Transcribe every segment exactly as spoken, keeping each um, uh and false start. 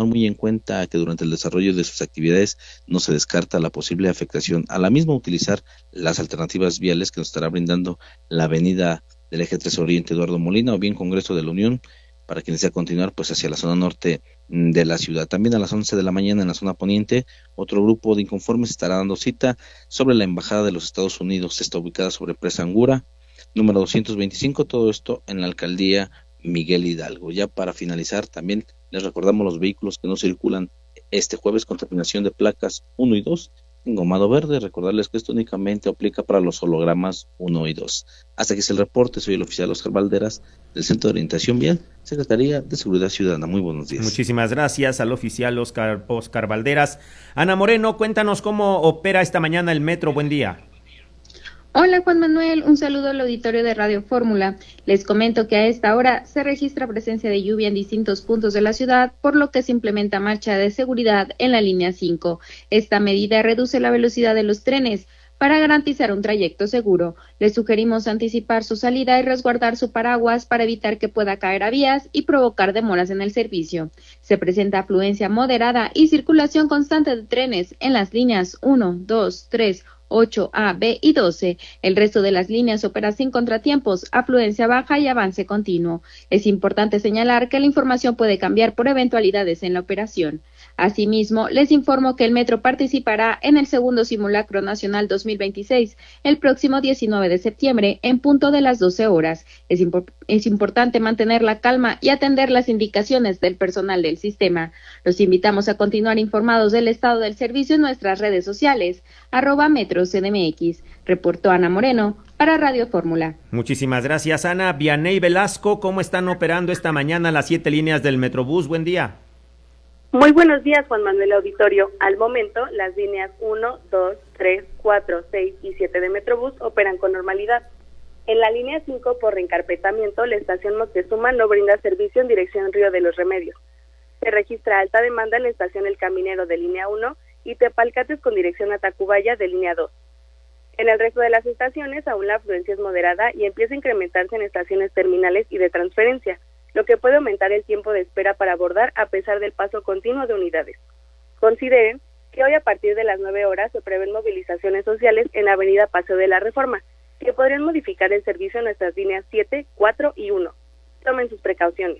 tomar muy en cuenta que durante el desarrollo de sus actividades no se descarta la posible afectación. A la misma utilizar las alternativas viales que nos estará brindando la avenida del Eje tres Oriente Eduardo Molina o bien Congreso de la Unión, para quien desea continuar pues hacia la zona norte de la ciudad. También a las once de la mañana en la zona poniente, otro grupo de inconformes estará dando cita sobre la Embajada de los Estados Unidos. Está ubicada sobre Presa Angura, número doscientos veinticinco, todo esto en la alcaldía Miguel Hidalgo. Ya para finalizar, también les recordamos los vehículos que no circulan este jueves con terminación de placas uno y dos en gomado verde. Recordarles que esto únicamente aplica para los hologramas uno y dos. Hasta aquí es el reporte. Soy el oficial Oscar Valderas del Centro de Orientación Vial, Secretaría de Seguridad Ciudadana. Muy buenos días. Muchísimas gracias al oficial Oscar, Oscar Valderas. Ana Moreno, cuéntanos cómo opera esta mañana el metro. Buen día. Hola Juan Manuel, un saludo al auditorio de Radio Fórmula. Les comento que a esta hora se registra presencia de lluvia en distintos puntos de la ciudad, por lo que se implementa marcha de seguridad en la línea cinco. Esta medida reduce la velocidad de los trenes para garantizar un trayecto seguro. Les sugerimos anticipar su salida y resguardar su paraguas para evitar que pueda caer a vías y provocar demoras en el servicio. Se presenta afluencia moderada y circulación constante de trenes en las líneas uno, dos, tres, ocho A, B y doce. El resto de las líneas opera sin contratiempos, afluencia baja y avance continuo. Es importante señalar que la información puede cambiar por eventualidades en la operación. Asimismo, les informo que el metro participará en el segundo simulacro nacional dos mil veintiséis el próximo diecinueve de septiembre en punto de las doce horas. Es, impo- es importante mantener la calma y atender las indicaciones del personal del sistema. Los invitamos a continuar informados del estado del servicio en nuestras redes sociales, arroba metro C D M X. Reportó Ana Moreno para Radio Fórmula. Muchísimas gracias, Ana. Vianey Velasco, ¿cómo están operando esta mañana las siete líneas del Metrobús? Buen día. Muy buenos días, Juan Manuel Auditorio. Al momento, las líneas uno, dos, tres, cuatro, seis y siete de Metrobús operan con normalidad. En la línea cinco, por reencarpetamiento, la estación Moctezuma no brinda servicio en dirección Río de los Remedios. Se registra alta demanda en la estación El Caminero de línea uno y Tepalcates con dirección a Tacubaya de línea dos. En el resto de las estaciones, aún la afluencia es moderada y empieza a incrementarse en estaciones terminales y de transferencia, lo que puede aumentar el tiempo de espera para abordar a pesar del paso continuo de unidades. Consideren que hoy a partir de las nueve horas se prevén movilizaciones sociales en Avenida Paseo de la Reforma, que podrían modificar el servicio en nuestras líneas siete, cuatro y uno. Tomen sus precauciones.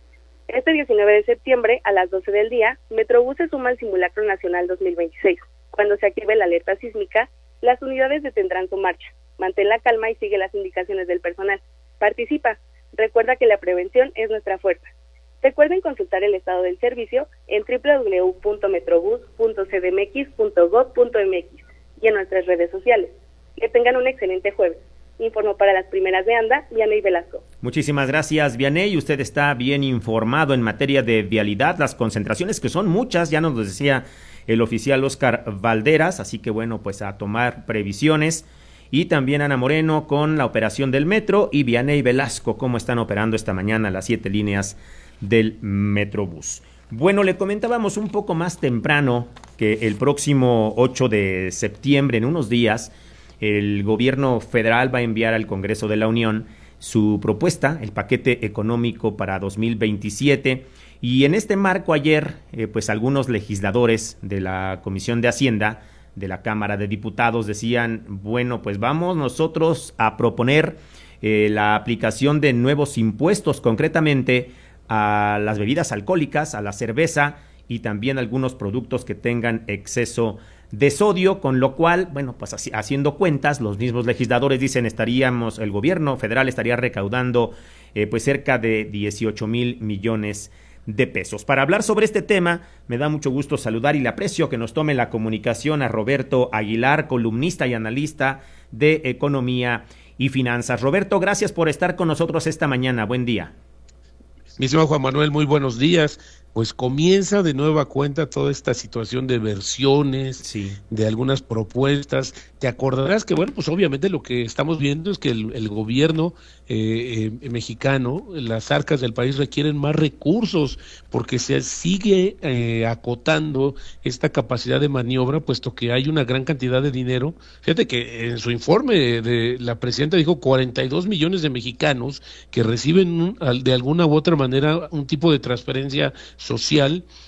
Este diecinueve de septiembre, a las doce del día, Metrobús se suma al Simulacro Nacional dos mil veintiséis. Cuando se active la alerta sísmica, las unidades detendrán su marcha. Mantén la calma y sigue las indicaciones del personal. Participa. Recuerda que la prevención es nuestra fuerza. Recuerden consultar el estado del servicio en doble u doble u doble u punto metrobús punto c d m x punto gob punto m x y en nuestras redes sociales. Que tengan un excelente jueves. Informo para las primeras de ANDA, Vianey Velasco. Muchísimas gracias, Vianey. Usted está bien informado en materia de vialidad, las concentraciones que son muchas, ya nos lo decía el oficial Oscar Valderas, así que bueno, pues a tomar previsiones. Y también Ana Moreno con la operación del metro y Vianey Velasco, cómo están operando esta mañana las siete líneas del Metrobús. Bueno, le comentábamos un poco más temprano que el próximo ocho de septiembre, en unos días, el gobierno federal va a enviar al Congreso de la Unión su propuesta, el paquete económico para dos mil veintisiete, y en este marco ayer, eh, pues algunos legisladores de la Comisión de Hacienda de la Cámara de Diputados decían, bueno, pues vamos nosotros a proponer eh, la aplicación de nuevos impuestos, concretamente a las bebidas alcohólicas, a la cerveza y también algunos productos que tengan exceso de sodio, con lo cual, bueno, pues así, haciendo cuentas, los mismos legisladores dicen estaríamos, el gobierno federal estaría recaudando eh, pues cerca de dieciocho mil millones de pesos. Para hablar sobre este tema, me da mucho gusto saludar y le aprecio que nos tome la comunicación a Roberto Aguilar, columnista y analista de economía y finanzas. Roberto, gracias por estar con nosotros esta mañana. Buen día. Mi estimado Juan Manuel, muy buenos días. Pues comienza de nueva cuenta toda esta situación de versiones, sí, de algunas propuestas. Te acordarás que, bueno, pues obviamente lo que estamos viendo es que el, el gobierno eh, eh, mexicano, las arcas del país requieren más recursos porque se sigue eh, acotando esta capacidad de maniobra, puesto que hay una gran cantidad de dinero. Fíjate que en su informe de, de la presidenta dijo cuarenta y dos millones de mexicanos que reciben un, de alguna u otra manera un tipo de transferencia social